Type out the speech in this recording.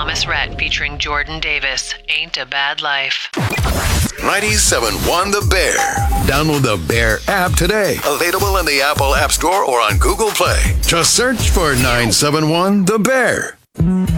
Thomas Rhett featuring Jordan Davis. Ain't a Bad Life. 97.1 The Bear. Download the Bear app today. Available in the Apple App Store or on Google Play. Just search for 97.1 The Bear.